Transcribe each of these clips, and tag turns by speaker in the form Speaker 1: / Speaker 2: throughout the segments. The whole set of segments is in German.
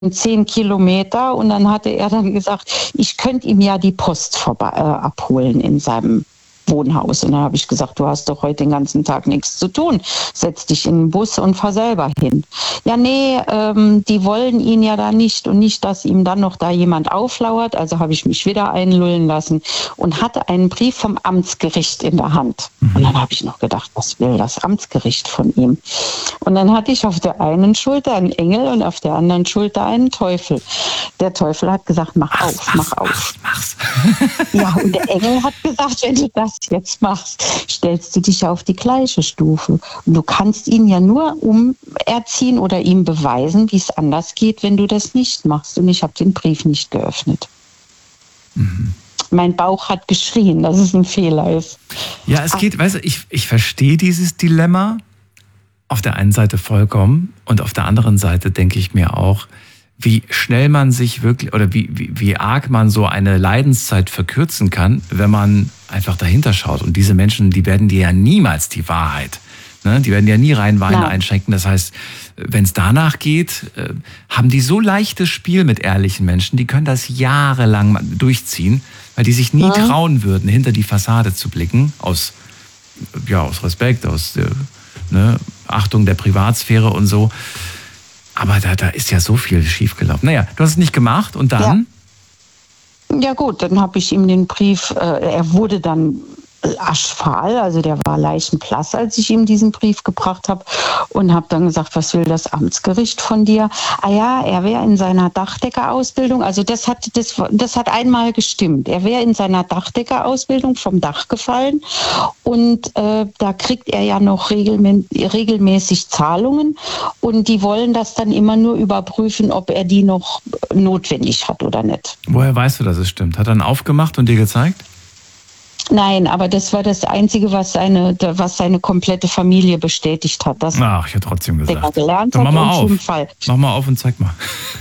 Speaker 1: 10 Kilometer und dann hatte er dann gesagt, ich könnte ihm ja die Post abholen in seinem Wohnhaus. Und dann habe ich gesagt, du hast doch heute den ganzen Tag nichts zu tun. Setz dich in den Bus und fahr selber hin. Ja, nee, die wollen ihn ja da nicht und nicht, dass ihm dann noch da jemand auflauert. Also habe ich mich wieder einlullen lassen und hatte einen Brief vom Amtsgericht in der Hand. Und dann habe ich noch gedacht, was will das Amtsgericht von ihm? Und dann hatte ich auf der einen Schulter einen Engel und auf der anderen Schulter einen Teufel. Der Teufel hat gesagt, mach auf. Ja, und der Engel hat gesagt, wenn du das jetzt machst, stellst du dich auf die gleiche Stufe. Und du kannst ihn ja nur umerziehen oder ihm beweisen, wie es anders geht, wenn du das nicht machst. Und ich habe den Brief nicht geöffnet. Mein Bauch hat geschrien, dass es ein Fehler ist.
Speaker 2: Ja, es geht, weißt du, ich verstehe dieses Dilemma auf der einen Seite vollkommen und auf der anderen Seite denke ich mir auch, wie schnell man sich wirklich oder wie arg man so eine Leidenszeit verkürzen kann, wenn man einfach dahinter schaut. Und diese Menschen, die werden dir ja niemals die Wahrheit, ne? Die werden ja nie rein Wein einschenken. Das heißt, wenn es danach geht, haben die so leichtes Spiel mit ehrlichen Menschen, die können das jahrelang durchziehen, weil die sich nie trauen würden, hinter die Fassade zu blicken, aus Respekt, aus Achtung der Privatsphäre und so. Aber da ist ja so viel schiefgelaufen. Naja, du hast es nicht gemacht und dann?
Speaker 1: Ja gut, dann habe ich ihm den Brief, er wurde dann aschfahl, also der war leichenblass, als ich ihm diesen Brief gebracht habe und habe dann gesagt, was will das Amtsgericht von dir? Ah ja, er wäre in seiner Dachdeckerausbildung, also das hat einmal gestimmt. Er wäre in seiner Dachdeckerausbildung vom Dach gefallen und da kriegt er ja noch regelmäßig Zahlungen und die wollen das dann immer nur überprüfen, ob er die noch notwendig hat oder nicht.
Speaker 2: Woher weißt du, dass es stimmt? Hat er dann aufgemacht und dir gezeigt?
Speaker 1: Nein, aber das war das Einzige, was seine komplette Familie bestätigt hat.
Speaker 2: Ach, ich habe trotzdem gesagt.
Speaker 1: Der gelernt
Speaker 2: dann
Speaker 1: hat
Speaker 2: mach mal auf.
Speaker 1: Fall.
Speaker 2: Mach mal auf und zeig mal.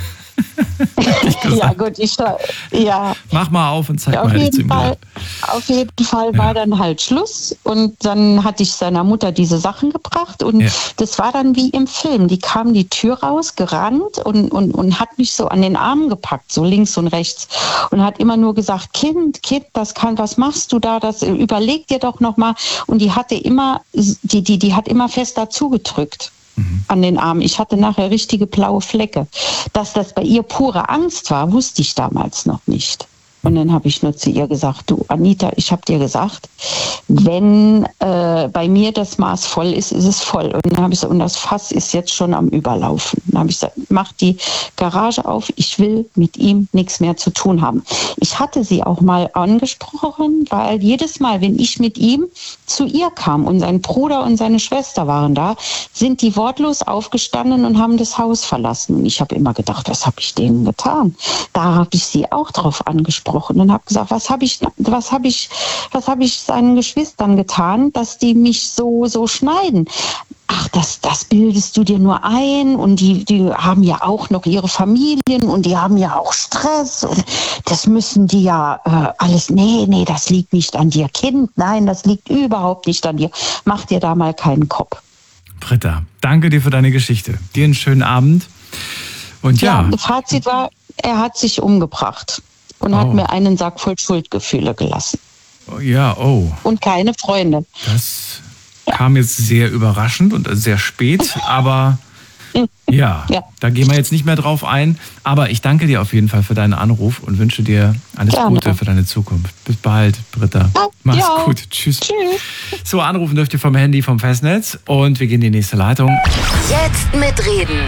Speaker 1: Ja gut, ja.
Speaker 2: Mach mal auf und zeig mal.
Speaker 1: Auf jeden Fall war dann halt Schluss und dann hatte ich seiner Mutter diese Sachen gebracht und das war dann wie im Film. Die kam die Tür raus, gerannt und hat mich so an den Armen gepackt, so links und rechts und hat immer nur gesagt, Kind, was machst du da? Das überleg dir doch noch mal. Und die hatte immer, die hat immer fest dazu gedrückt. An den Armen. Ich hatte nachher richtige blaue Flecke. Dass das bei ihr pure Angst war, wusste ich damals noch nicht. Und dann habe ich nur zu ihr gesagt, du Anita, ich habe dir gesagt, wenn bei mir das Maß voll ist, ist es voll. Und dann habe ich gesagt, und das Fass ist jetzt schon am Überlaufen. Dann habe ich gesagt, mach die Garage auf, ich will mit ihm nichts mehr zu tun haben. Ich hatte sie auch mal angesprochen, weil jedes Mal, wenn ich mit ihm zu ihr kam und sein Bruder und seine Schwester waren da, sind die wortlos aufgestanden und haben das Haus verlassen. Und ich habe immer gedacht, was habe ich denen getan? Da habe ich sie auch drauf angesprochen und habe gesagt, was habe ich seinen Geschwistern getan, dass die mich so schneiden? Ach, das bildest du dir nur ein und die haben ja auch noch ihre Familien und die haben ja auch Stress und das müssen die ja alles, nee, das liegt nicht an dir, Kind, nein, das liegt überhaupt nicht an dir. Mach dir da mal keinen Kopf.
Speaker 2: Britta, danke dir für deine Geschichte. Dir einen schönen Abend. Und
Speaker 1: das Fazit war, er hat sich umgebracht und hat mir einen Sack voll Schuldgefühle gelassen. Und keine Freunde.
Speaker 2: Das kam jetzt sehr überraschend und sehr spät, aber da gehen wir jetzt nicht mehr drauf ein. Aber ich danke dir auf jeden Fall für deinen Anruf und wünsche dir alles Gute für deine Zukunft. Bis bald, Britta. Mach's gut. Tschüss. So, anrufen dürft ihr vom Handy, vom Festnetz und wir gehen in die nächste Leitung.
Speaker 3: Jetzt mitreden.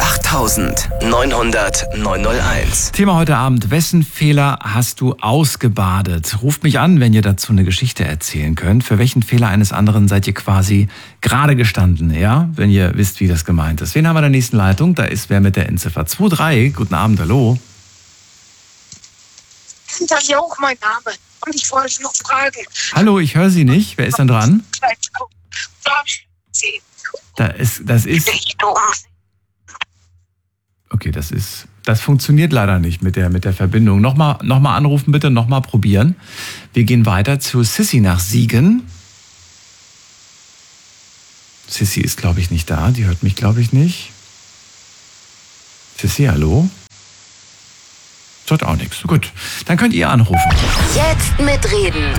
Speaker 4: 08900 901.
Speaker 2: Thema heute Abend: Wessen Fehler hast du ausgebadet? Ruft mich an, wenn ihr dazu eine Geschichte erzählen könnt. Für welchen Fehler eines anderen seid ihr quasi gerade gestanden, ja? Wenn ihr wisst, wie das gemeint ist. Wen haben wir in der nächsten Leitung? Da ist wer mit der Endziffer 23. Guten Abend, hallo.
Speaker 5: Das ist ja auch mein Name. Und ich wollte noch fragen.
Speaker 2: Hallo, ich höre Sie nicht. Wer ist denn dran? Das ist. Okay, das funktioniert leider nicht mit der Verbindung. Nochmal anrufen bitte, nochmal probieren. Wir gehen weiter zu Sissy nach Siegen. Sissy ist, glaube ich, nicht da. Die hört mich, glaube ich, nicht. Sissy, hallo? Das hat auch nichts. Gut, dann könnt ihr anrufen.
Speaker 3: Jetzt mitreden.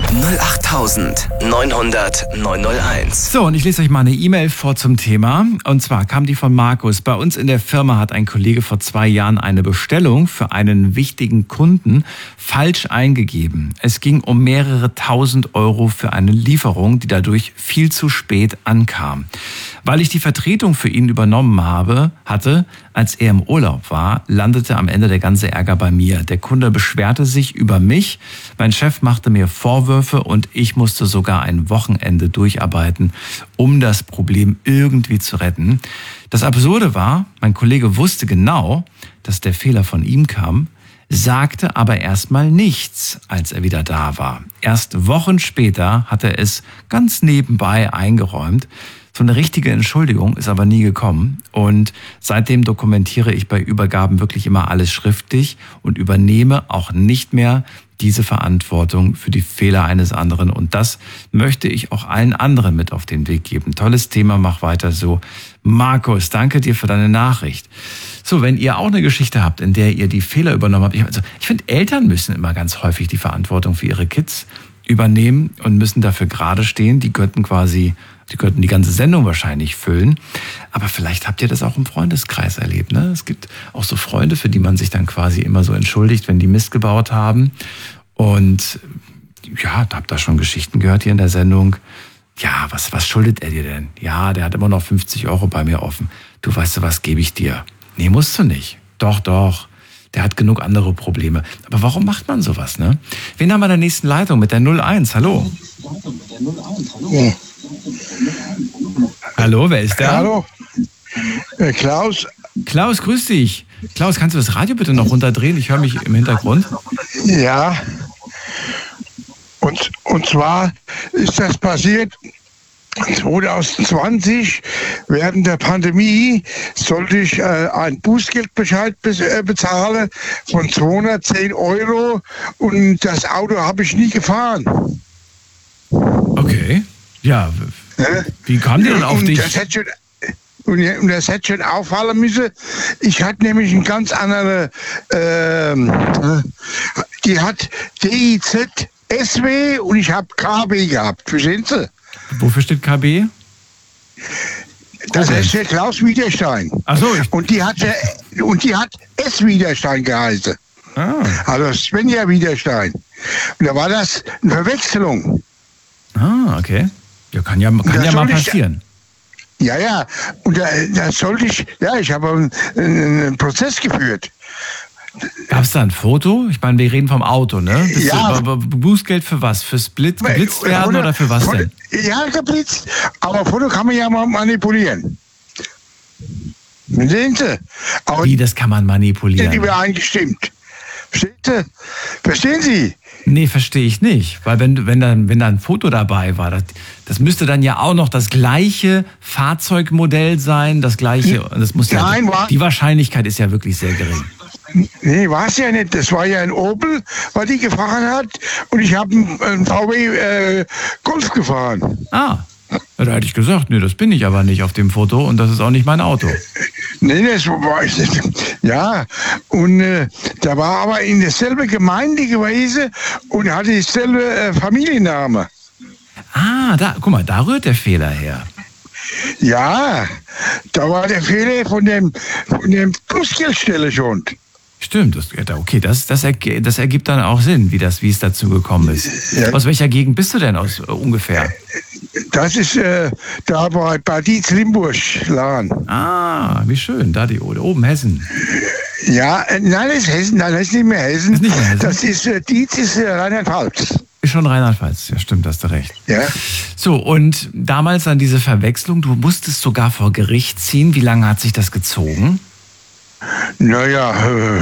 Speaker 4: 08900 901.
Speaker 2: So, und ich lese euch mal eine E-Mail vor zum Thema. Und zwar kam die von Markus. Bei uns in der Firma hat ein Kollege vor 2 Jahren eine Bestellung für einen wichtigen Kunden falsch eingegeben. Es ging um mehrere 1.000 Euro für eine Lieferung, die dadurch viel zu spät ankam. Weil ich die Vertretung für ihn übernommen hatte, als er im Urlaub war, landete am Ende der ganze Ärger bei mir. Der Kunde beschwerte sich über mich, mein Chef machte mir Vorwürfe und ich musste sogar ein Wochenende durcharbeiten, um das Problem irgendwie zu retten. Das Absurde war, mein Kollege wusste genau, dass der Fehler von ihm kam, sagte aber erstmal nichts, als er wieder da war. Erst Wochen später hat er es ganz nebenbei eingeräumt. So eine richtige Entschuldigung ist aber nie gekommen und seitdem dokumentiere ich bei Übergaben wirklich immer alles schriftlich und übernehme auch nicht mehr diese Verantwortung für die Fehler eines anderen und das möchte ich auch allen anderen mit auf den Weg geben. Tolles Thema, mach weiter so. Markus, danke dir für deine Nachricht. So, wenn ihr auch eine Geschichte habt, in der ihr die Fehler übernommen habt, ich finde, Eltern müssen immer ganz häufig die Verantwortung für ihre Kids übernehmen und müssen dafür gerade stehen. Die könnten die ganze Sendung wahrscheinlich füllen. Aber vielleicht habt ihr das auch im Freundeskreis erlebt. Ne? Es gibt auch so Freunde, für die man sich dann quasi immer so entschuldigt, wenn die Mist gebaut haben. Und ja, habt da schon Geschichten gehört hier in der Sendung. Ja, was schuldet er dir denn? Ja, der hat immer noch 50 Euro bei mir offen. Du, weißt du was, gebe ich dir. Nee, musst du nicht. Doch. Der hat genug andere Probleme. Aber warum macht man sowas, ne? Wen haben wir in der nächsten Leitung mit der 01? Hallo.
Speaker 6: Ja.
Speaker 2: Hallo, wer ist da?
Speaker 6: Hallo, Klaus.
Speaker 2: Klaus, grüß dich. Klaus, kannst du das Radio bitte noch runterdrehen? Ich höre mich im Hintergrund.
Speaker 6: Ja. Und zwar ist das passiert 2020, während der Pandemie, sollte ich einen Bußgeldbescheid bezahlen von 210 Euro und das Auto habe ich nie gefahren.
Speaker 2: Okay. Ja, wie kam der denn auf dich?
Speaker 6: Das hätte schon auffallen müssen. Ich hatte nämlich eine ganz andere, die hat DIZ SW und ich habe KB gehabt, verstehen Sie?
Speaker 2: Wofür steht KB?
Speaker 6: Das ist der Klaus Widerstein.
Speaker 2: Ach so.
Speaker 6: Und die hat S. Widerstein geheißen.
Speaker 2: Ah.
Speaker 6: Also Svenja Widerstein. Und da war das eine Verwechslung.
Speaker 2: Ah, okay. Ja, kann ja mal passieren.
Speaker 6: Ja. Und da sollte ich, ich habe einen Prozess geführt.
Speaker 2: Gab es da ein Foto? Ich meine, wir reden vom Auto, ne?
Speaker 6: Ja.
Speaker 2: Bußgeld für was? Fürs geblitzt werden oder für was denn?
Speaker 6: Ja, geblitzt. Aber Foto kann man ja mal manipulieren. Sehen Sie? Aber
Speaker 2: wie, das kann man manipulieren?
Speaker 6: Die übereingestimmt. Verstehen Sie?
Speaker 2: Nee, verstehe ich nicht. Weil wenn da ein Foto dabei war, das müsste dann ja auch noch das gleiche Fahrzeugmodell sein, das gleiche. Das muss die Wahrscheinlichkeit ist ja wirklich sehr gering.
Speaker 6: Nee, war es ja nicht. Das war ja ein Opel, was die gefahren hat. Und ich habe einen VW Golf gefahren.
Speaker 2: Ah, da hätte ich gesagt, nee, das bin ich aber nicht auf dem Foto und das ist auch nicht mein Auto.
Speaker 6: Nee, das war ich nicht. Ja, und da war aber in derselbe Gemeinde gewesen und hatte dieselbe Familienname.
Speaker 2: Ah, guck mal, da rührt der Fehler her.
Speaker 6: Ja, da war der Fehler von dem Bußgeldstelle schon.
Speaker 2: Stimmt, das ergibt dann auch Sinn, wie es dazu gekommen ist. Ja. Aus welcher Gegend bist du denn ungefähr?
Speaker 6: Das ist da bei Dietz Limburg, Lahn.
Speaker 2: Ah, wie schön, da oben Hessen.
Speaker 6: Ja, nein, das ist Hessen, nein, das ist nicht mehr Hessen.
Speaker 2: Das ist nicht mehr Hessen.
Speaker 6: Das ist Dietz ist Rheinland-Pfalz.
Speaker 2: Ist schon Rheinland-Pfalz, ja stimmt, hast du recht.
Speaker 6: Ja.
Speaker 2: So, und damals an diese Verwechslung, du musstest sogar vor Gericht ziehen. Wie lange hat sich das gezogen?
Speaker 6: Naja,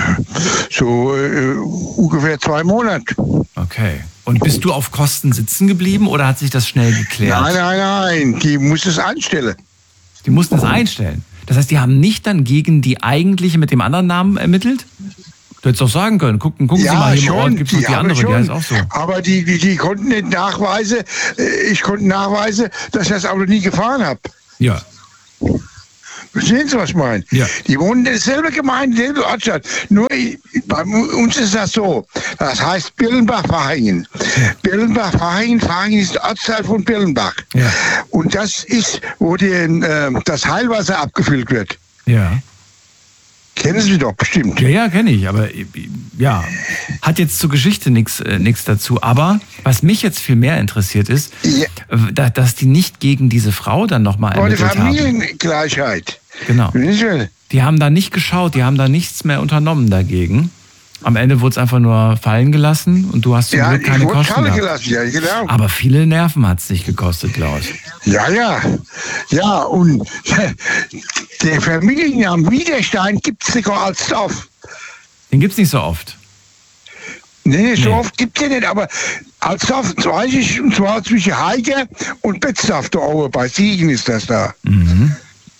Speaker 6: so ungefähr 2 Monate.
Speaker 2: Okay. Und bist du auf Kosten sitzen geblieben oder hat sich das schnell geklärt?
Speaker 6: Nein, die musste es einstellen.
Speaker 2: Die mussten es einstellen? Das heißt, die haben nicht dann gegen die eigentliche mit dem anderen Namen ermittelt? Du hättest doch sagen können, gucken Sie mal hier im Ort, gibt es noch die andere, die heißt auch so.
Speaker 6: Aber die konnten nicht nachweisen, ich konnte nachweisen, dass ich das Auto nie gefahren habe.
Speaker 2: Ja.
Speaker 6: Verstehen Sie, was ich meine?
Speaker 2: Ja.
Speaker 6: Die wohnen in derselben Gemeinde, in derselben Ortschaft. Nur bei uns ist das so. Das heißt Birlenbach-Fahingen. Birlenbach-Fahingen, Fahingen ist der Ortsteil von Birlenbach.
Speaker 2: Ja.
Speaker 6: Und das ist, wo das Heilwasser abgefüllt wird.
Speaker 2: Ja.
Speaker 6: Kennen Sie doch bestimmt.
Speaker 2: Ja, kenne ich, aber ja, hat jetzt zur Geschichte nichts dazu. Aber was mich jetzt viel mehr interessiert ist, dass die nicht gegen diese Frau dann nochmal ermittelt haben.
Speaker 6: Familiengleichheit.
Speaker 2: Genau. Die haben da nicht geschaut, die haben da nichts mehr unternommen dagegen. Am Ende wurde es einfach nur fallen gelassen und du hast zum Glück keine Kosten gehabt. Gelassen. Ja, genau. Aber viele Nerven hat es nicht gekostet, Klaus.
Speaker 6: Ja, und der Familienname Widerstein gibt es sogar als Dorf.
Speaker 2: Den gibt es nicht so oft.
Speaker 6: Nee, so oft gibt es den nicht, aber als Dorf, und zwar zwischen Heike und Betzdorf da oben, bei Siegen ist das da. Mhm.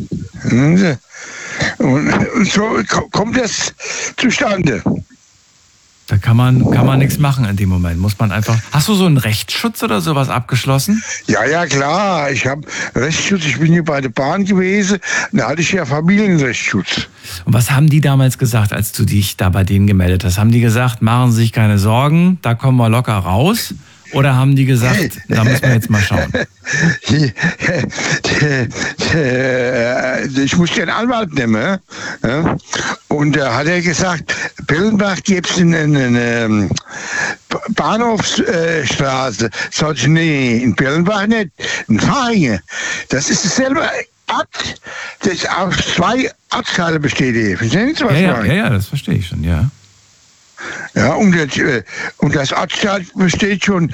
Speaker 6: Und so kommt das zustande.
Speaker 2: Da kann man nichts machen in dem Moment. Muss man einfach. Hast du so einen Rechtsschutz oder sowas abgeschlossen?
Speaker 6: Ja, klar. Ich habe Rechtsschutz. Ich bin hier bei der Bahn gewesen. Da hatte ich ja Familienrechtsschutz.
Speaker 2: Und was haben die damals gesagt, als du dich da bei denen gemeldet hast? Haben die gesagt, machen Sie sich keine Sorgen, da kommen wir locker raus? Oder haben die gesagt, da müssen wir jetzt mal schauen?
Speaker 6: Ich muss den Anwalt nehmen. Und da hat er gesagt, Birlenbach gibt es eine Bahnhofsstraße. Sag ich, nee, in Birlenbach nicht, in Fahingen. Das ist dasselbe Ort, das aus 2 Ortsteile besteht hier. Verstehen Sie, was ich meine?
Speaker 2: Ja, das verstehe ich schon, ja.
Speaker 6: Ja, und das Ortsteil besteht schon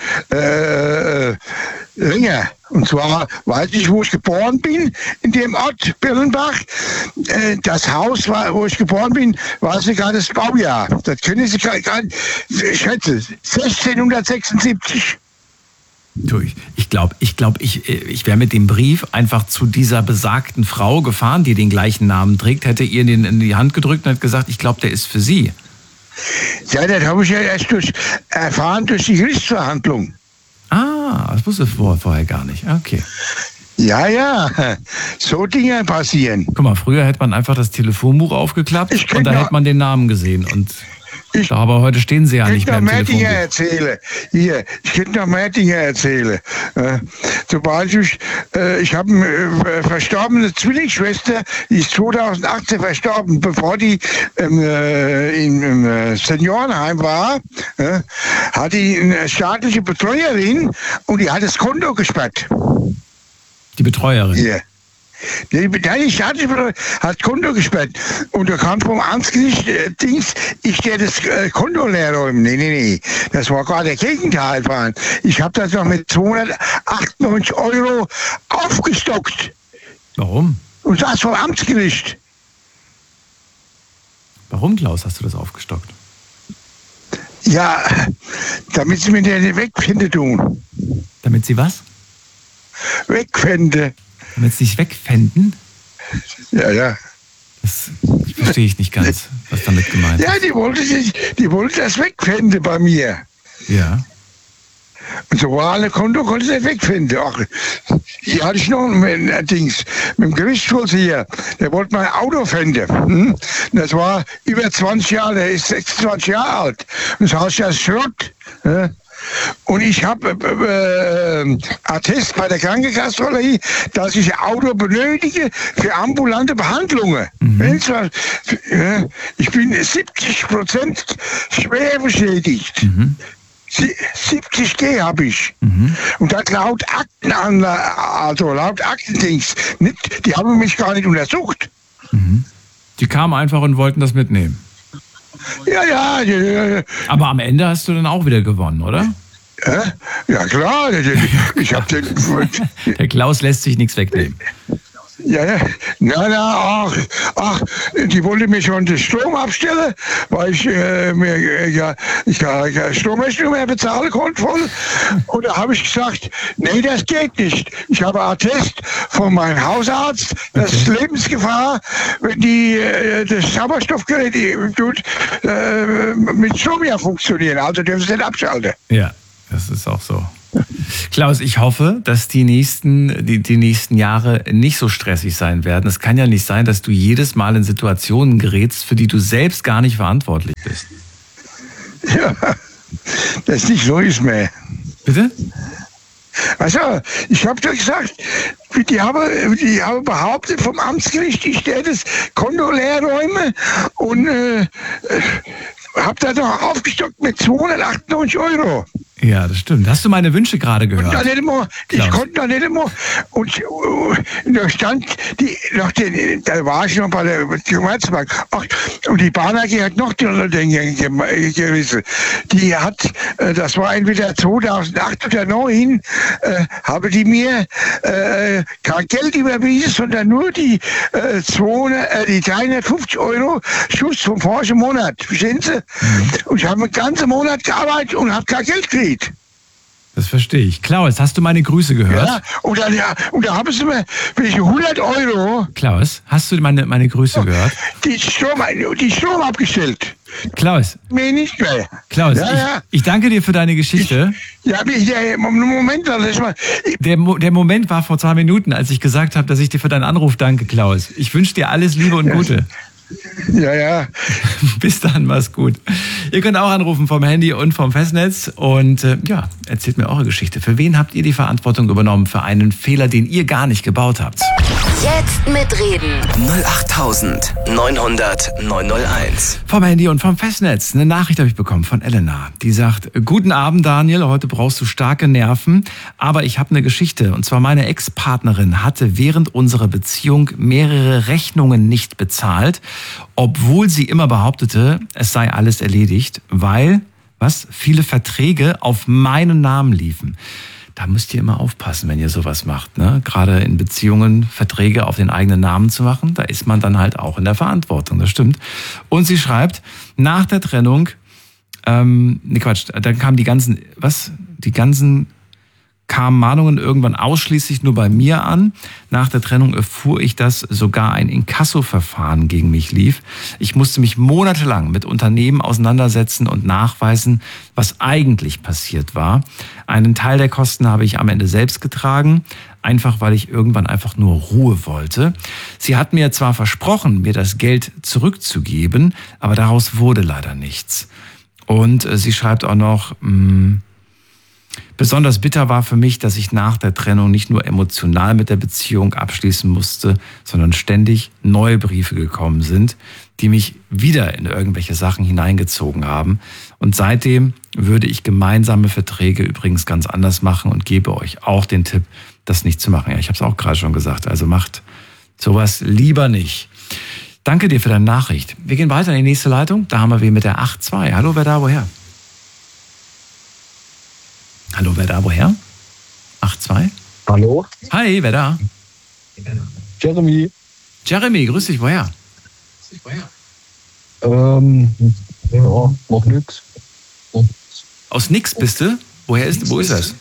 Speaker 6: länger. Und zwar weiß ich, wo ich geboren bin, in dem Ort Birlenbach. Das Haus, wo ich geboren bin, weiß ich gar das Baujahr. Das können Sie gar nicht schätzen. 1676.
Speaker 2: Du, ich glaube, ich wäre mit dem Brief einfach zu dieser besagten Frau gefahren, die den gleichen Namen trägt, hätte ihr den in die Hand gedrückt und hätte gesagt, ich glaube, der ist für Sie.
Speaker 6: Ja, das habe ich ja erst erfahren durch die Gerichtsverhandlung.
Speaker 2: Ah, das wusste ich vorher gar nicht. Okay.
Speaker 6: Ja, so Dinge passieren.
Speaker 2: Guck mal, früher hätte man einfach das Telefonbuch aufgeklappt und da hätte man den Namen gesehen. Aber heute stehen sie ja nicht mehr im Telefonbuch.
Speaker 6: Ich könnte noch mehr Dinge erzählen. Zum Beispiel, ich habe eine verstorbene Zwillingsschwester, die ist 2018 verstorben, bevor die im Seniorenheim war, hat die eine staatliche Betreuerin und die hat das Konto gesperrt.
Speaker 2: Die Betreuerin?
Speaker 6: Ja. Die staatliche Betreuerin hat Konto gesperrt. Und da kam vom Amtsgericht ich der das Konto leer räumen. Nee. Das war gar der Gegenteil. Ich habe das noch mit 298 € aufgestockt.
Speaker 2: Warum?
Speaker 6: Und das vom Amtsgericht.
Speaker 2: Warum, Klaus, hast du das aufgestockt?
Speaker 6: Ja, damit sie mir den wegfinden tun.
Speaker 2: Damit sie was?
Speaker 6: Wegfinden.
Speaker 2: Damit sie sich wegfänden?
Speaker 6: Ja.
Speaker 2: Das verstehe ich nicht ganz, was damit gemeint ist.
Speaker 6: Ja, die wollte das wegfinden bei mir.
Speaker 2: Ja.
Speaker 6: Und so war alle Konto, konnte sie nicht wegfinden. Ach, hier hatte ich noch ein Dings mit dem Gerichtsschutz hier. Der wollte mein Auto finden. Das war über 20 Jahre, der ist 26 Jahre alt. Und das heißt, das ist Schrott. Und ich habe Attest bei der Krankenkasse, dass ich ein Auto benötige für ambulante Behandlungen. Ich bin 70% schwer beschädigt. 70 G habe ich. Und das laut Aktendings. Die haben mich gar nicht untersucht.
Speaker 2: Die kamen einfach und wollten das mitnehmen.
Speaker 6: Ja.
Speaker 2: Aber am Ende hast du dann auch wieder gewonnen, oder?
Speaker 6: Ja, klar. Ich hab den.
Speaker 2: Der Klaus lässt sich nichts wegnehmen.
Speaker 6: Ja. Ach, die wollte mir schon den Strom abstellen, weil ich Stromrechnung mehr bezahlen konnte voll. Und da habe ich gesagt, nee, das geht nicht. Ich habe Attest von meinem Hausarzt, das ist Lebensgefahr, wenn das Sauerstoffgerät mit Strom ja funktionieren. Also dürfen sie nicht abschalten.
Speaker 2: Ja, das ist auch so. Klaus, ich hoffe, dass die nächsten Jahre nicht so stressig sein werden. Es kann ja nicht sein, dass du jedes Mal in Situationen gerätst, für die du selbst gar nicht verantwortlich bist.
Speaker 6: Ja, das ist nicht Neues mehr.
Speaker 2: Bitte?
Speaker 6: Also, ich habe doch gesagt, die haben behauptet vom Amtsgericht, ich stelle das Konto leerräume und habe da doch aufgestockt mit 298 €.
Speaker 2: Ja, das stimmt. Hast du meine Wünsche gerade gehört?
Speaker 6: Ich konnte da nicht immer. Und da stand, da war ich noch bei der Commerzbank. Ach, und die Bahn AG hat noch die Dinge gerissen. Die hat, das war entweder 2008 oder 2009, habe die mir kein Geld überwiesen, sondern nur die 350 € Schuss vom vorigen Monat. Verstehen Sie? Und ich habe einen ganzen Monat gearbeitet und habe kein Geld gekriegt.
Speaker 2: Das verstehe ich. Klaus, hast du meine Grüße gehört?
Speaker 6: Ja, und da haben sie mir welche 100 €.
Speaker 2: Klaus, hast du meine Grüße gehört?
Speaker 6: Die Strom abgestellt.
Speaker 2: Klaus.
Speaker 6: Mir nicht mehr.
Speaker 2: Klaus,
Speaker 6: Ja.
Speaker 2: Ich danke dir für deine Geschichte.
Speaker 6: Moment, das mal.
Speaker 2: Der Moment war vor 2 Minuten, als ich gesagt habe, dass ich dir für deinen Anruf danke, Klaus. Ich wünsche dir alles Liebe und Gute.
Speaker 6: Ja.
Speaker 2: Bis dann, mach's gut. Ihr könnt auch anrufen vom Handy und vom Festnetz und erzählt mir eure Geschichte. Für wen habt ihr die Verantwortung übernommen für einen Fehler, den ihr gar nicht gebaut habt?
Speaker 3: Jetzt mitreden.
Speaker 4: 08900
Speaker 2: Vom Handy und vom Festnetz. Eine Nachricht habe ich bekommen von Elena. Die sagt, guten Abend Daniel, heute brauchst du starke Nerven, aber ich habe eine Geschichte. Und zwar meine Ex-Partnerin hatte während unserer Beziehung mehrere Rechnungen nicht bezahlt, obwohl sie immer behauptete, es sei alles erledigt, weil, viele Verträge auf meinen Namen liefen. Da müsst ihr immer aufpassen, wenn ihr sowas macht, ne? Gerade in Beziehungen Verträge auf den eigenen Namen zu machen, da ist man dann halt auch in der Verantwortung, das stimmt. Und sie schreibt, nach der Trennung, dann kamen kamen Mahnungen irgendwann ausschließlich nur bei mir an. Nach der Trennung erfuhr ich, dass sogar ein Inkasso-Verfahren gegen mich lief. Ich musste mich monatelang mit Unternehmen auseinandersetzen und nachweisen, was eigentlich passiert war. Einen Teil der Kosten habe ich am Ende selbst getragen, einfach weil ich irgendwann einfach nur Ruhe wollte. Sie hat mir zwar versprochen, mir das Geld zurückzugeben, aber daraus wurde leider nichts. Und sie schreibt auch noch, besonders bitter war für mich, dass ich nach der Trennung nicht nur emotional mit der Beziehung abschließen musste, sondern ständig neue Briefe gekommen sind, die mich wieder in irgendwelche Sachen hineingezogen haben. Und seitdem würde ich gemeinsame Verträge übrigens ganz anders machen und gebe euch auch den Tipp, das nicht zu machen. Ja, ich habe es auch gerade schon gesagt, also macht sowas lieber nicht. Danke dir für deine Nachricht. Wir gehen weiter in die nächste Leitung. Da haben wir wen mit der 8.2. Hallo, wer da, woher? Hallo, wer da, woher? 8.2?
Speaker 7: Hallo?
Speaker 2: Hi, wer da?
Speaker 7: Jeremy.
Speaker 2: Jeremy, grüß dich, woher?
Speaker 7: Ja, noch nix.
Speaker 2: Aus Nix bist du? Wo ist das?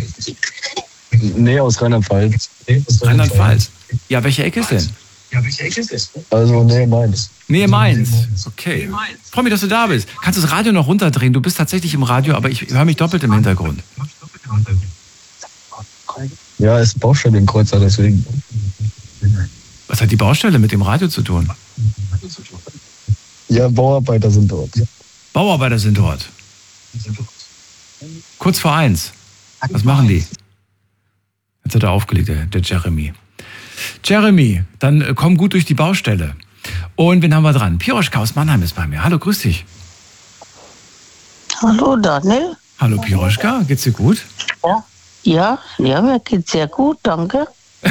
Speaker 7: Nee, aus Rheinland-Pfalz.
Speaker 2: Rheinland-Pfalz. Ja, welche Ecke ist denn?
Speaker 7: Also, nee, Mainz.
Speaker 2: Nee, Mainz. Okay. Freue mich, dass du da bist. Kannst du das Radio noch runterdrehen? Du bist tatsächlich im Radio, aber ich höre mich doppelt im Hintergrund.
Speaker 7: Ja, ist Baustelle in Kreuzer, deswegen.
Speaker 2: Was hat die Baustelle mit dem Radio zu tun?
Speaker 7: Ja, Bauarbeiter sind dort.
Speaker 2: Bauarbeiter sind dort. Kurz vor 1. Was machen die? Jetzt hat er aufgelegt, der Jeremy. Jeremy, dann komm gut durch die Baustelle. Und wen haben wir dran? Piroschka aus Mannheim ist bei mir. Hallo, grüß dich.
Speaker 8: Hallo Daniel.
Speaker 2: Hallo Piroschka, geht's dir gut?
Speaker 8: Ja, mir geht's sehr gut, danke.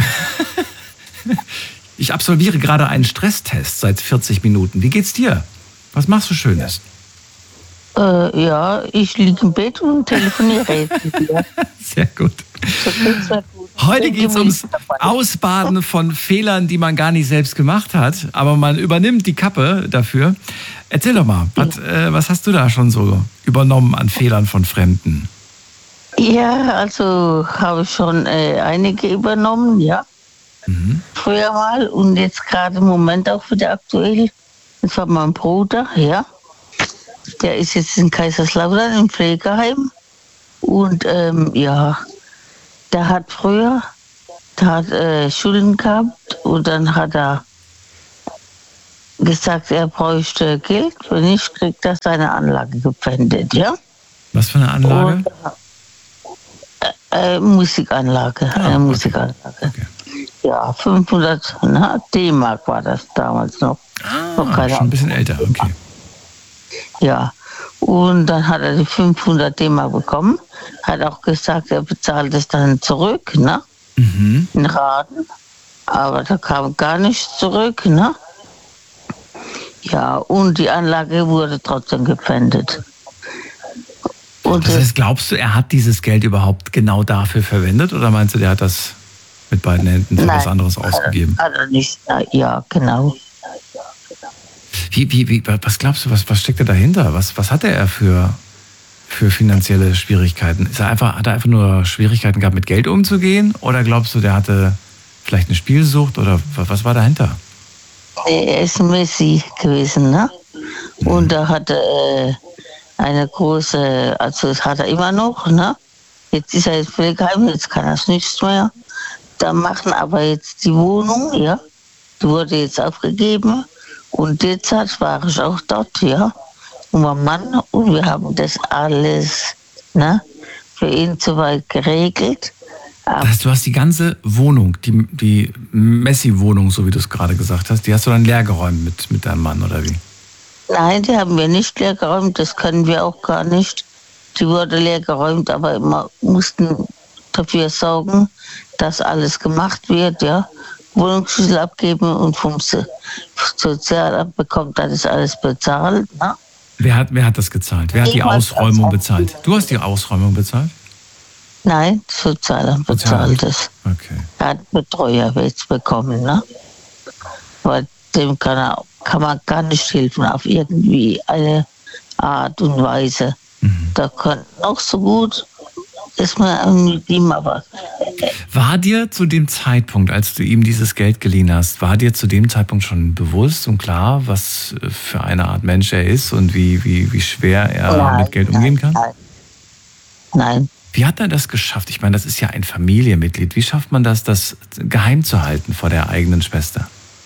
Speaker 2: Ich absolviere gerade einen Stresstest seit 40 Minuten. Wie geht's dir? Was machst du Schönes?
Speaker 8: Ja, ich liege im Bett und telefoniere jetzt mit dir.
Speaker 2: Sehr gut.
Speaker 8: So geht's sehr gut.
Speaker 2: Heute geht es ums Ausbaden von Fehlern, die man gar nicht selbst gemacht hat, aber man übernimmt die Kappe dafür. Erzähl doch mal, was hast du da schon so übernommen an Fehlern von Fremden?
Speaker 8: Ja, also habe ich schon einige übernommen, ja. Früher mal und jetzt gerade im Moment auch wieder aktuell. Das war mein Bruder, ja. Der ist jetzt in Kaiserslautern im Pflegeheim. Und ja, der hat früher Schulden gehabt und dann hat er gesagt, er bräuchte Geld, wenn nicht, kriegt er seine Anlage gepfändet, ja?
Speaker 2: Was für eine Anlage?
Speaker 8: Musikanlage, eine Musikanlage.
Speaker 2: Okay.
Speaker 8: Ja, 500 D-Mark war das damals noch. Noch
Speaker 2: Schon ein bisschen älter, okay.
Speaker 8: Ja, und dann hat er die 500 D-Mark bekommen, hat auch gesagt, er bezahlt es dann zurück, ne? In Raten. Aber da kam gar nichts zurück, ne? Ja, und die Anlage wurde trotzdem gepfändet. Und
Speaker 2: Das heißt, glaubst du, er hat dieses Geld überhaupt genau dafür verwendet oder meinst du, der hat das mit beiden Händen für was anderes ausgegeben?
Speaker 8: Hat er nicht, ja, genau.
Speaker 2: Was glaubst du, was steckt da dahinter? Was hatte er für finanzielle Schwierigkeiten? Hat er einfach nur Schwierigkeiten gehabt, mit Geld umzugehen? Oder glaubst du, der hatte vielleicht eine Spielsucht? Oder was war dahinter?
Speaker 8: Er ist Messi gewesen, ne? Und er hatte eine große, also das hat er immer noch, ne? Jetzt ist er jetzt Pflegeheim, jetzt kann er es nicht mehr da machen, aber jetzt die Wohnung, ja, die wurde jetzt aufgegeben und jetzt war ich auch dort, ja, und mein Mann, und wir haben das alles, ne, für ihn soweit geregelt.
Speaker 2: Das heißt, du hast die ganze Wohnung, die Messi-Wohnung, so wie du es gerade gesagt hast, die hast du dann leer geräumt mit deinem Mann, oder wie?
Speaker 8: Nein, die haben wir nicht leer geräumt, das können wir auch gar nicht. Die wurde leer geräumt, aber wir mussten dafür sorgen, dass alles gemacht wird, ja. Wohnungsschlüssel abgeben und vom Sozialamt bekommt das alles bezahlt, ne?
Speaker 2: Wer hat das gezahlt? Wer hat die Ausräumung bezahlt? Du hast die Ausräumung bezahlt?
Speaker 8: Nein, Sozialamt bezahlt es.
Speaker 2: Okay.
Speaker 8: Er hat Betreuer jetzt bekommen, ne? Weil dem kann man gar nicht helfen auf irgendwie eine Art und Weise. Da kann auch so gut ist man mit ihm, aber.
Speaker 2: War dir zu dem Zeitpunkt, als du ihm dieses Geld geliehen hast, war dir zu dem Zeitpunkt schon bewusst und klar, was für eine Art Mensch er ist und wie schwer er mit Geld umgehen kann?
Speaker 8: Nein.
Speaker 2: Wie hat er das geschafft? Ich meine, das ist ja ein Familienmitglied. Wie schafft man das geheim zu halten vor der eigenen Schwester?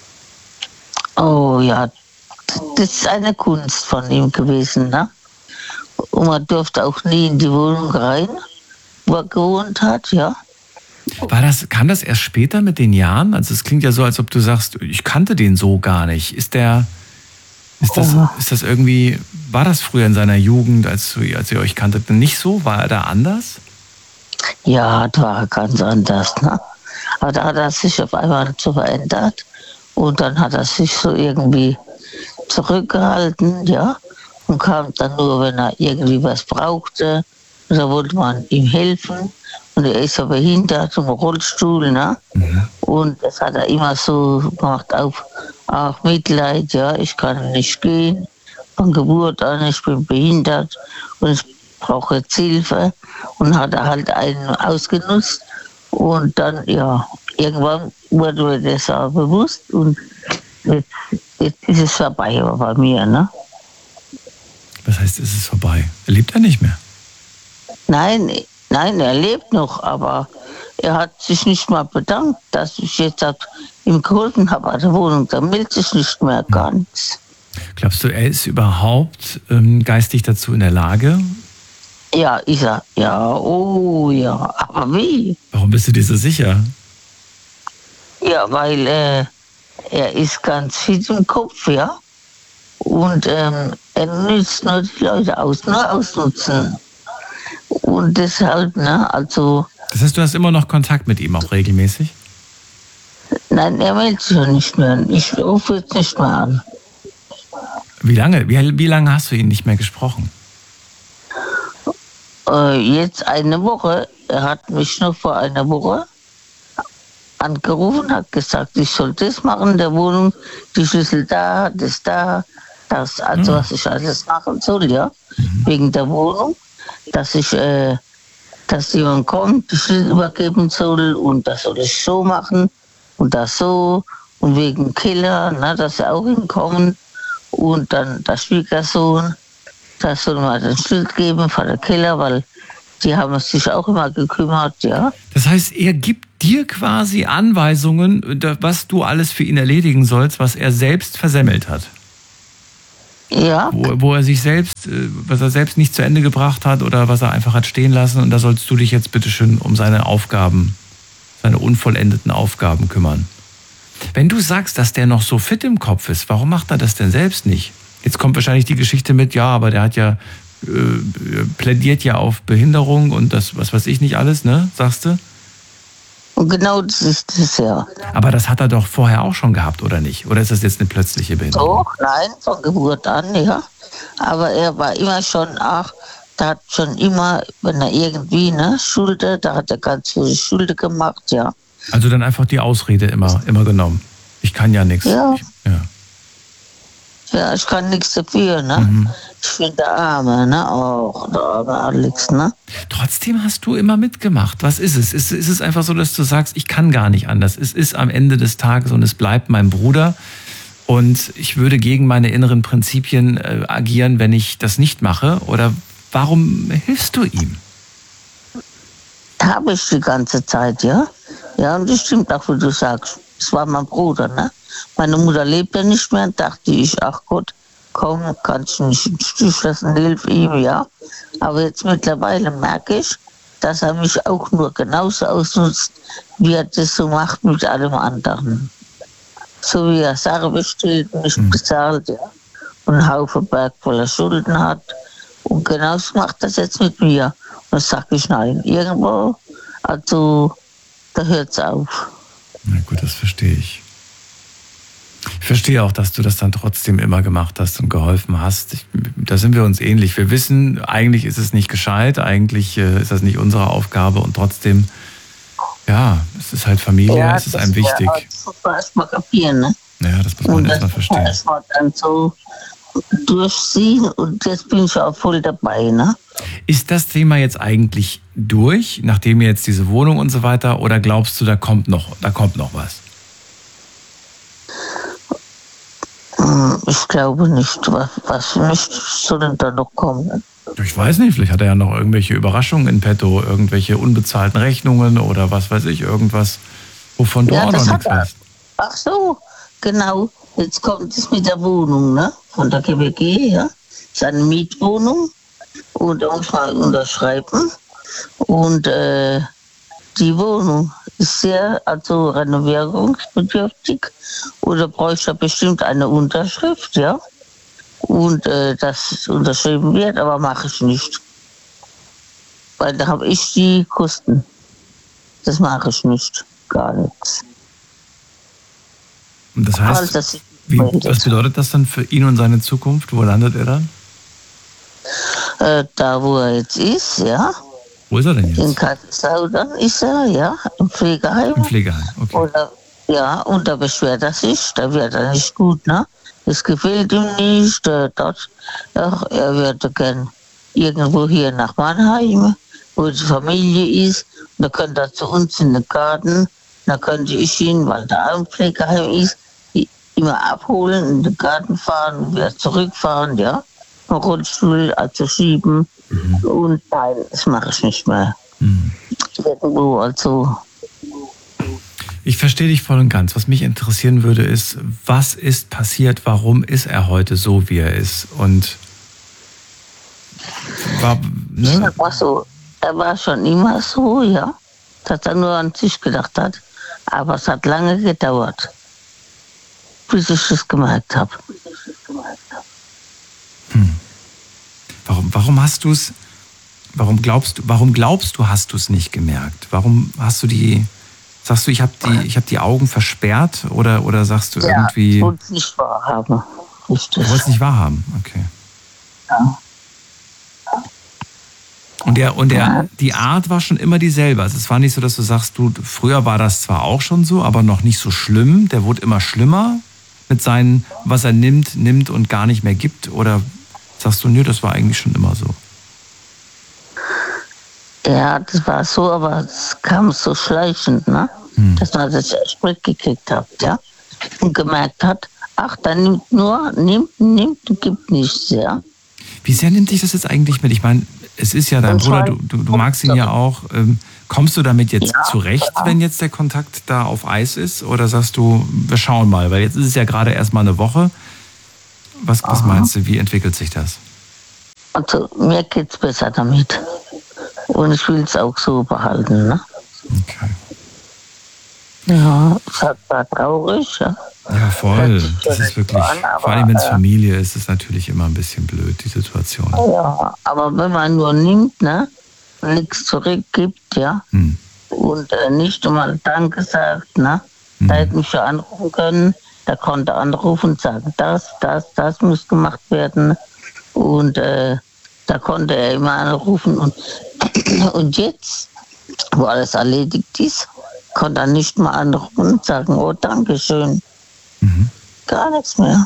Speaker 8: Oh ja, das ist eine Kunst von ihm gewesen, ne? Und man durfte auch nie in die Wohnung rein, wo er gewohnt hat, ja.
Speaker 2: Kam das erst später mit den Jahren? Also es klingt ja so, als ob du sagst, ich kannte den so gar nicht. Ist das irgendwie, war das früher in seiner Jugend, als ihr euch kanntet, nicht so? War er da anders?
Speaker 8: Ja, das war ganz anders, ne? Aber da hat er sich auf einmal so verändert und dann hat er sich so irgendwie zurückgehalten, ja. Und kam dann nur, wenn er irgendwie was brauchte. Und da wollte man ihm helfen. Und er ist ja behindert im Rollstuhl, ne? Und das hat er immer so gemacht, auch Mitleid, ja, ich kann nicht gehen. Von Geburt an, ich bin behindert und ich brauche jetzt Hilfe. Und hat er halt einen ausgenutzt. Und dann, ja, irgendwann wurde mir das auch bewusst. Und jetzt ist es vorbei bei mir, ne?
Speaker 2: Was heißt, ist es vorbei? Lebt er nicht mehr?
Speaker 8: Nein, er lebt noch, aber er hat sich nicht mal bedankt, dass ich jetzt ihm geholfen habe an der Wohnung. Da meldet sich nicht mehr gar nichts.
Speaker 2: Glaubst du, er ist überhaupt geistig dazu in der Lage?
Speaker 8: Ja, ist er. Ja, oh ja. Aber wie?
Speaker 2: Warum bist du dir so sicher?
Speaker 8: Ja, weil er ist ganz fit im Kopf, ja. Und er nützt nur die Leute ausnutzen. Und deshalb, ne, also.
Speaker 2: Das heißt, du hast immer noch Kontakt mit ihm, auch regelmäßig?
Speaker 8: Nein, er meldet sich ja nicht mehr. Ich rufe jetzt nicht mehr an.
Speaker 2: Wie lange hast du ihn nicht mehr gesprochen?
Speaker 8: Jetzt eine Woche. Er hat mich noch vor einer Woche angerufen, hat gesagt, ich soll das machen in der Wohnung, die Schlüssel da, das da, das, also was ich alles machen soll, ja, wegen der Wohnung, dass jemand kommt, die Schlüssel übergeben soll und das soll ich so machen und das so und wegen Keller, na, dass sie auch hinkommen und dann der Schwiegersohn, da soll man den Schlüssel geben von der Keller, weil die haben sich auch immer gekümmert, ja.
Speaker 2: Das heißt, er gibt dir quasi Anweisungen, was du alles für ihn erledigen sollst, was er selbst versemmelt hat.
Speaker 8: Ja.
Speaker 2: Wo er sich selbst, was er selbst nicht zu Ende gebracht hat oder was er einfach hat stehen lassen. Und da sollst du dich jetzt bitteschön um seine Aufgaben, seine unvollendeten Aufgaben kümmern. Wenn du sagst, dass der noch so fit im Kopf ist, warum macht er das denn selbst nicht? Jetzt kommt wahrscheinlich die Geschichte mit, ja, aber der hat ja plädiert ja auf Behinderung und das, was weiß ich nicht alles, ne, sagst du?
Speaker 8: Und genau das ist das, ja.
Speaker 2: Aber das hat er doch vorher auch schon gehabt, oder nicht? Oder ist das jetzt eine plötzliche Behinderung?
Speaker 8: Doch, nein, von Geburt an, ja. Aber er war immer schon, der hat schon immer, wenn er irgendwie, ne, Schulde, da hat er ganz viele Schulde gemacht, ja.
Speaker 2: Also dann einfach die Ausrede immer genommen. Ich kann ja nichts.
Speaker 8: Ja.
Speaker 2: Ja.
Speaker 8: Ja, ich kann nichts dafür, ne?
Speaker 2: Mhm.
Speaker 8: Ich bin der Arme, ne? Auch der arme Alex, ne?
Speaker 2: Trotzdem hast du immer mitgemacht. Was ist es? Ist es einfach so, dass du sagst, ich kann gar nicht anders? Es ist am Ende des Tages und es bleibt mein Bruder. Und ich würde gegen meine inneren Prinzipien agieren, wenn ich das nicht mache. Oder warum hilfst du ihm?
Speaker 8: Habe ich die ganze Zeit, ja? Ja, und das stimmt auch, wie du sagst. Das war mein Bruder, ne? Meine Mutter lebt ja nicht mehr, dachte ich, ach Gott, komm, kannst du nicht im Stich lassen, hilf ihm, ja. Aber jetzt mittlerweile merke ich, dass er mich auch nur genauso ausnutzt, wie er das so macht mit allem anderen. So wie er Sachen bestellt, nicht bezahlt, ja. Und einen Haufen Berg voller Schulden hat. Und genauso macht er das jetzt mit mir. Und dann sage ich, nein, irgendwo, also, da hört es auf.
Speaker 2: Na gut, das verstehe ich. Ich verstehe auch, dass du das dann trotzdem immer gemacht hast und geholfen hast. Da sind wir uns ähnlich. Wir wissen, eigentlich ist es nicht gescheit, eigentlich ist das nicht unsere Aufgabe und trotzdem, ja, es ist halt Familie, ja, es ist einem wichtig.
Speaker 8: Das muss man erstmal kapieren, ne?
Speaker 2: Ja, das muss man erstmal verstehen.
Speaker 8: Das muss man erstmal dann so durchziehen und jetzt bin ich auch voll dabei, ne?
Speaker 2: Ist das Thema jetzt eigentlich durch, nachdem ihr jetzt diese Wohnung und so weiter, oder glaubst du, da kommt noch was?
Speaker 8: Ich glaube nicht. Was nicht soll denn da noch kommen?
Speaker 2: Ich weiß nicht, vielleicht hat er ja noch irgendwelche Überraschungen in petto, irgendwelche unbezahlten Rechnungen oder was weiß ich, irgendwas, wovon du auch noch nichts weißt.
Speaker 8: Ach so, genau. Jetzt kommt es mit der Wohnung, ne? Von der GBG, ja. Seine Mietwohnung. Und da muss man unterschreiben. Und die Wohnung ist sehr, also renovierungsbedürftig. Oder bräuchte er bestimmt eine Unterschrift, ja. Und das unterschrieben wird, aber mache ich nicht. Weil da habe ich die Kosten. Das mache ich nicht. Gar nichts.
Speaker 2: Und das heißt, was bedeutet das dann für ihn und seine Zukunft? Wo landet er dann?
Speaker 8: Da, wo er jetzt ist, ja.
Speaker 2: Wo ist er denn jetzt?
Speaker 8: In Kaiserslautern ist er, ja, im Pflegeheim.
Speaker 2: Im Pflegeheim, okay.
Speaker 8: Oder, ja, und da beschwert er sich, da wird er nicht gut, ne? Das gefällt ihm nicht, dort, ach, er würde gern irgendwo hier nach Mannheim, wo die Familie ist, da könnte er zu uns in den Garten, da könnte ich ihn, weil da ein Pflegeheim ist, immer abholen, in den Garten fahren, wieder zurückfahren, ja. Einen Rollstuhl also schieben. Und nein, das mache ich nicht mehr. Irgendwo, also.
Speaker 2: Ich verstehe dich voll und ganz. Was mich interessieren würde, ist, was ist passiert? Warum ist er heute so, wie er ist? Und
Speaker 8: Ich sag mal so, er war schon immer so, ja, dass er nur an sich gedacht hat. Aber es hat lange gedauert, bis ich das gemerkt habe.
Speaker 2: Warum hast du es? Warum glaubst du, hast du es nicht gemerkt? Warum hast du sagst du, ich habe die Augen versperrt oder sagst du irgendwie?
Speaker 8: Ich wollte es nicht wahrhaben.
Speaker 2: Du wolltest es nicht wahrhaben, okay.
Speaker 8: Ja.
Speaker 2: Und die Art war schon immer dieselbe. Also es war nicht so, dass du sagst, früher war das zwar auch schon so, aber noch nicht so schlimm. Der wurde immer schlimmer mit seinen, was er nimmt und gar nicht mehr gibt. Oder sagst du, nö, das war eigentlich schon immer so?
Speaker 8: Ja, das war so, aber es kam so schleichend, ne? Dass man das erst mitgekriegt hat, ja? Und gemerkt hat, ach, der nimmt und gibt nichts, ja?
Speaker 2: Wie sehr nimmt dich das jetzt eigentlich mit? Ich meine, es ist ja dein Bruder, du magst ihn ja auch. Kommst du damit jetzt zurecht, wenn jetzt der Kontakt da auf Eis ist? Oder sagst du, wir schauen mal, weil jetzt ist es ja gerade erst mal eine Woche. Was meinst du, wie entwickelt sich das?
Speaker 8: Also mir geht's besser damit. Und ich will es auch so behalten, ne?
Speaker 2: Okay.
Speaker 8: Ja, es war traurig, ja.
Speaker 2: Ja, voll. Das ist wirklich, vor allem wenn es Familie ist, ist natürlich immer ein bisschen blöd, die Situation.
Speaker 8: Ja, aber wenn man nur nimmt, ne, nichts zurückgibt, ja, und nicht einmal Danke sagt, ne, da hätte mich schon anrufen können, da konnte anrufen und sagen, das muss gemacht werden und da konnte er immer anrufen und jetzt, wo alles erledigt ist, konnte er nicht mal anrufen und sagen, oh, danke schön. Gar nichts mehr.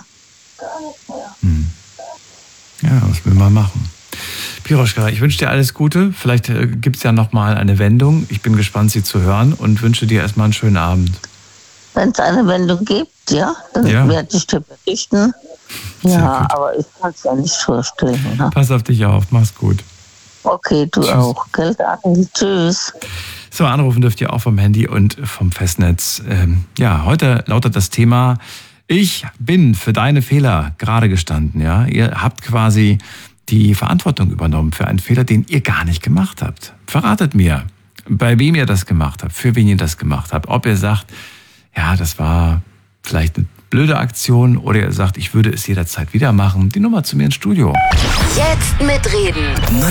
Speaker 2: Ja, was will man machen? Piroschka, ich wünsche dir alles Gute. Vielleicht gibt es ja nochmal eine Wendung. Ich bin gespannt, sie zu hören und wünsche dir erstmal einen schönen Abend.
Speaker 8: Wenn es eine Wendung gibt, ja, dann werde ich dir berichten. Ja, aber ich kann es ja nicht vorstellen. Ne?
Speaker 2: Pass auf dich auf, mach's gut.
Speaker 8: Okay, du auch. Gell, Daniel. Tschüss.
Speaker 2: So, anrufen dürft ihr auch vom Handy und vom Festnetz. Ja, heute lautet das Thema, ich bin für deine Fehler gerade gestanden. Ja, ihr habt quasi die Verantwortung übernommen für einen Fehler, den ihr gar nicht gemacht habt. Verratet mir, bei wem ihr das gemacht habt, für wen ihr das gemacht habt. Ob ihr sagt, ja, das war vielleicht eine blöde Aktion, oder ihr sagt, ich würde es jederzeit wieder machen. Die Nummer zu mir ins Studio.
Speaker 3: Jetzt mitreden.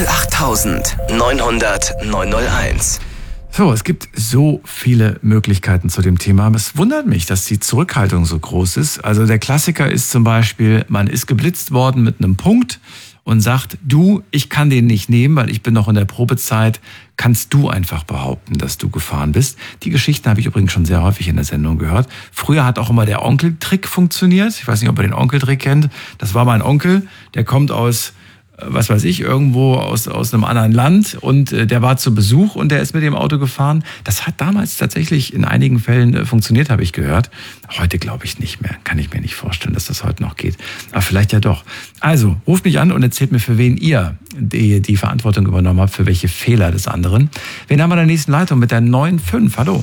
Speaker 4: 08900 901.
Speaker 2: So, es gibt so viele Möglichkeiten zu dem Thema. Es wundert mich, dass die Zurückhaltung so groß ist. Also der Klassiker ist zum Beispiel, man ist geblitzt worden mit einem Punkt und sagt, du, ich kann den nicht nehmen, weil ich bin noch in der Probezeit. Kannst du einfach behaupten, dass du gefahren bist? Die Geschichten habe ich übrigens schon sehr häufig in der Sendung gehört. Früher hat auch immer der Onkeltrick funktioniert. Ich weiß nicht, ob ihr den Onkeltrick kennt. Das war mein Onkel, der kommt aus, was weiß ich, irgendwo aus einem anderen Land und der war zu Besuch und der ist mit dem Auto gefahren. Das hat damals tatsächlich in einigen Fällen funktioniert, habe ich gehört. Heute glaube ich nicht mehr. Kann ich mir nicht vorstellen, dass das heute noch geht. Aber vielleicht ja doch. Also, ruft mich an und erzählt mir, für wen ihr die Verantwortung übernommen habt, für welche Fehler des anderen. Wen haben wir in der nächsten Leitung mit der 9.5? Hallo.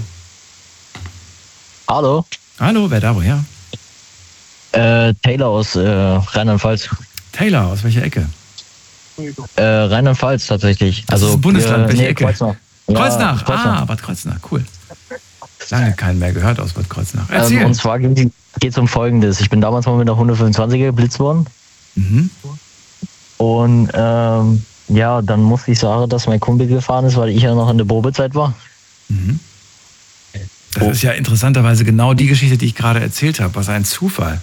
Speaker 7: Hallo.
Speaker 2: Hallo, wer da, woher?
Speaker 7: Taylor aus Rheinland-Pfalz.
Speaker 2: Taylor, aus welcher Ecke?
Speaker 7: Rheinland-Pfalz tatsächlich.
Speaker 2: Das ist ein Bundesland, welche Ecke?
Speaker 7: Kreuznach.
Speaker 2: Kreuznach.
Speaker 7: Kreuznach.
Speaker 2: Bad Kreuznach, cool. Lange keinen mehr gehört aus Bad Kreuznach. Erzähl.
Speaker 7: Und zwar geht es um Folgendes. Ich bin damals mal mit einer 125er geblitzt worden. Und ja, dann musste ich sagen, dass mein Kumpel gefahren ist, weil ich ja noch in der Probezeit war.
Speaker 2: Das ist ja interessanterweise genau die Geschichte, die ich gerade erzählt habe. Was ein Zufall.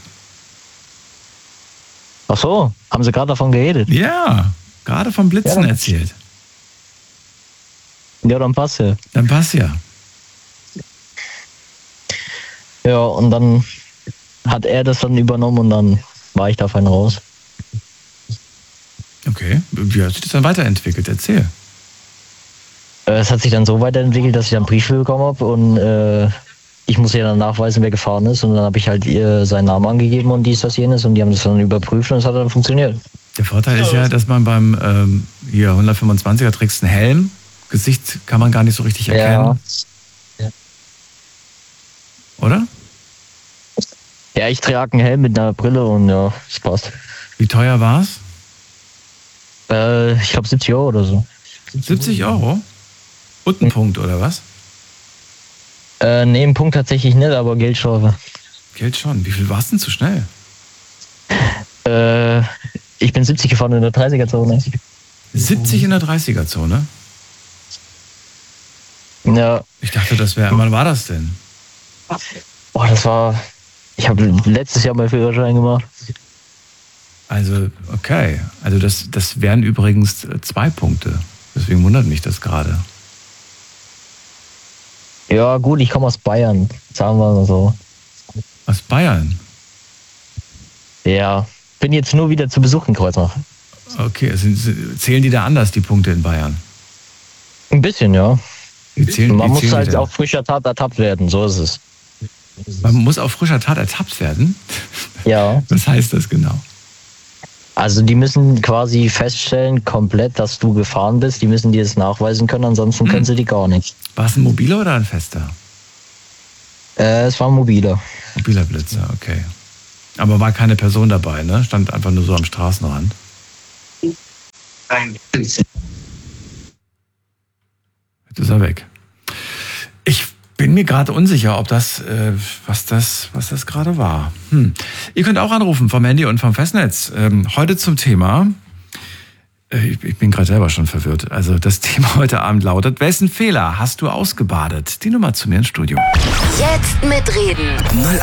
Speaker 7: Ach so, haben Sie gerade davon geredet?
Speaker 2: Ja, gerade vom Blitzen erzählt.
Speaker 7: Ja, dann passt ja.
Speaker 2: Dann passt ja.
Speaker 7: Ja, und dann hat er das dann übernommen und dann war ich da fein raus.
Speaker 2: Okay, wie hat sich das dann weiterentwickelt? Erzähl.
Speaker 7: Es hat sich dann so weiterentwickelt, dass ich dann Briefe bekommen habe und ich muss ja dann nachweisen, wer gefahren ist, und dann habe ich halt seinen Namen angegeben und dies, das, jenes, und die haben das dann überprüft und es hat dann funktioniert.
Speaker 2: Der Vorteil ist ja, dass man beim hier 125er trägst einen Helm. Gesicht kann man gar nicht so richtig erkennen.
Speaker 7: Ja.
Speaker 2: Oder?
Speaker 7: Ja, ich trage einen Helm mit einer Brille und ja, es passt.
Speaker 2: Wie teuer war's?
Speaker 7: Ich glaube 70 Euro oder so.
Speaker 2: 70 Euro? Und ein Punkt, oder was?
Speaker 7: Nee, ein Punkt tatsächlich nicht, aber Geldstrafe.
Speaker 2: Geld schon. Wie viel war's denn zu schnell?
Speaker 7: Ich bin 70 gefahren in der 30er-Zone.
Speaker 2: 70 in der 30er-Zone?
Speaker 7: Ja.
Speaker 2: Ich dachte, das wäre... Wann war das denn?
Speaker 7: Boah, das war... Ich habe letztes Jahr meinen Führerschein gemacht.
Speaker 2: Also, okay. Also das wären übrigens 2 Punkte. Deswegen wundert mich das gerade.
Speaker 7: Ja gut, ich komme aus Bayern, sagen wir mal so.
Speaker 2: Aus Bayern?
Speaker 7: Ja, bin jetzt nur wieder zu Besuch in Kreuznach.
Speaker 2: Okay, zählen die da anders, die Punkte in Bayern?
Speaker 7: Ein bisschen, ja. Man muss halt
Speaker 2: denn?
Speaker 7: auf frischer Tat ertappt werden, so ist es.
Speaker 2: Man muss auf frischer Tat ertappt werden?
Speaker 7: Ja.
Speaker 2: Was heißt das genau?
Speaker 7: Also die müssen quasi feststellen, komplett, dass du gefahren bist. Die müssen dir das nachweisen können, ansonsten können sie die gar nicht.
Speaker 2: War es ein mobiler oder ein fester?
Speaker 7: Es war ein mobiler.
Speaker 2: Mobiler Blitzer, okay. Aber war keine Person dabei, ne? Stand einfach nur so am Straßenrand.
Speaker 6: Nein.
Speaker 2: Jetzt ist er weg. Ich bin mir gerade unsicher, ob das, was das gerade war. Ihr könnt auch anrufen vom Handy und vom Festnetz. Heute zum Thema, ich bin gerade selber schon verwirrt. Also das Thema heute Abend lautet, wessen Fehler hast du ausgebadet? Die Nummer zu mir ins Studio.
Speaker 3: Jetzt mitreden.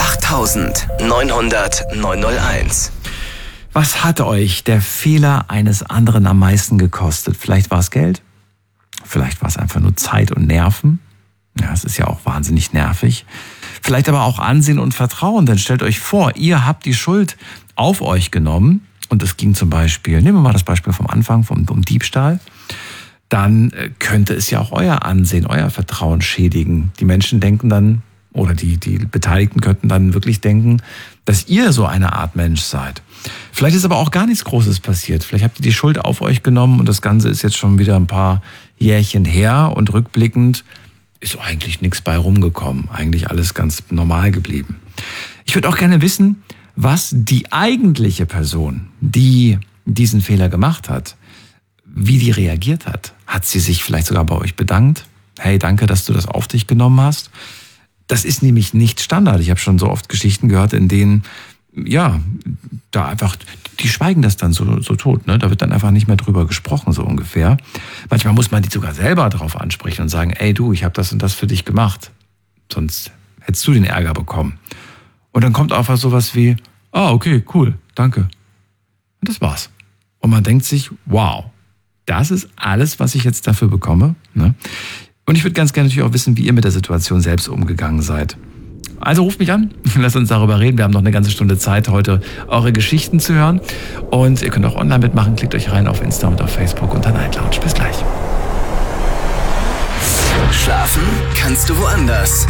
Speaker 4: 08900
Speaker 2: Was hat euch der Fehler eines anderen am meisten gekostet? Vielleicht war es Geld, vielleicht war es einfach nur Zeit und Nerven. Ja, es ist ja auch wahnsinnig nervig. Vielleicht aber auch Ansehen und Vertrauen, denn stellt euch vor, ihr habt die Schuld auf euch genommen und es ging zum Beispiel, nehmen wir mal das Beispiel vom Anfang, um Diebstahl, dann könnte es ja auch euer Ansehen, euer Vertrauen schädigen. Die Menschen denken dann, oder die Beteiligten könnten dann wirklich denken, dass ihr so eine Art Mensch seid. Vielleicht ist aber auch gar nichts Großes passiert. Vielleicht habt ihr die Schuld auf euch genommen und das Ganze ist jetzt schon wieder ein paar Jährchen her und rückblickend ist eigentlich nichts bei rumgekommen. Eigentlich alles ganz normal geblieben. Ich würde auch gerne wissen, was die eigentliche Person, die diesen Fehler gemacht hat, wie die reagiert hat. Hat sie sich vielleicht sogar bei euch bedankt? Hey, danke, dass du das auf dich genommen hast. Das ist nämlich nicht Standard. Ich habe schon so oft Geschichten gehört, in denen, ja, da einfach, die schweigen das dann so tot, ne? Da wird dann einfach nicht mehr drüber gesprochen, so ungefähr. Manchmal muss man die sogar selber drauf ansprechen und sagen, ey du, ich habe das und das für dich gemacht. Sonst hättest du den Ärger bekommen. Und dann kommt einfach sowas wie, okay, cool, danke. Und das war's. Und man denkt sich, wow, das ist alles, was ich jetzt dafür bekomme, ne? Und ich würde ganz gerne natürlich auch wissen, wie ihr mit der Situation selbst umgegangen seid. Also ruft mich an, lasst uns darüber reden. Wir haben noch eine ganze Stunde Zeit, heute eure Geschichten zu hören. Und ihr könnt auch online mitmachen. Klickt euch rein auf Insta und auf Facebook unter Night Lounge. Bis gleich.
Speaker 4: Schlafen kannst du woanders.